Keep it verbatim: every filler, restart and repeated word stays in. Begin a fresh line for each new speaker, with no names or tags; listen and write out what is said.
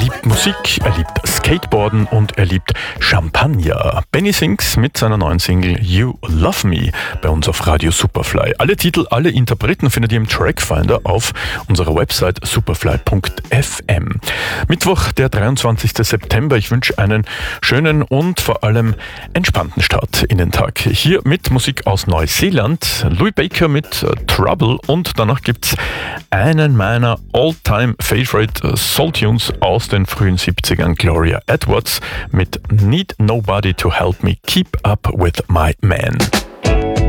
liebt Musik, er liebt Skateboarden und er liebt Champagner. Benny Sings mit seiner neuen Single You Love Me bei uns auf Radio Superfly. Alle Titel, alle Interpreten findet ihr im Trackfinder auf unserer Website superfly punkt f m. Mittwoch, der dreiundzwanzigster September. Ich wünsche einen schönen und vor allem entspannten Start in den Tag. Hier mit Musik aus Neuseeland, Louis Baker mit Trouble, und danach gibt's einen meiner All-Time-Favorite Soul-Tunes aus den frühen siebzigern, Gloria Edwards mit Need Nobody to Help Me Keep Up With My Man.